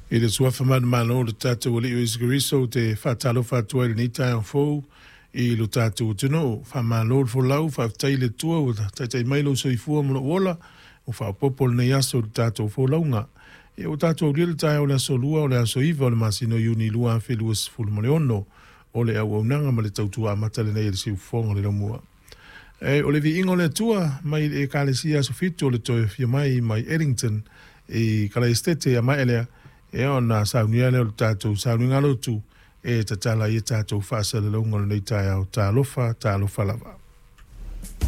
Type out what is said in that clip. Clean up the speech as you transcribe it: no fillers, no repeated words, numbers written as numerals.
I le sua whamana mana o le tātou o le Iwis Gariso te whātalo whātua i le ni tai o fōu i lo tātou tino whamana o le wholau whātai le tua o taitai mailo so i fua muna ola o whāpopol nei aso le tātou wholaunga. E o tātou le tai o le aso lua o le aso iwa o le masino iuni lua a wheluas fulmane ono o le au aunanga ma le tautua amata le nei le siu whonga le lamua. E o le vi ingo le tua mai e kālesia aso fitu o le toi fia mai Eddington i kala estete a mai elea e ona saunia le tātou sauninga lotu e tatala i tātou whaasa le launga nei tai au tā lofa lava.